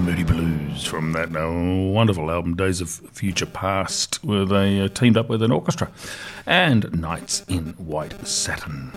Moody Blues from that wonderful album Days of Future Past, where they teamed up with an orchestra, and Nights in White Satin.